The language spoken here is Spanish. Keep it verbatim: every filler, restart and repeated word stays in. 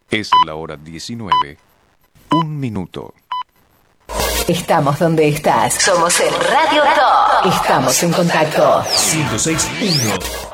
Es la hora diecinueve. Un minuto. Estamos donde estás. Somos el Radio Top. Estamos en contacto. ciento seis punto uno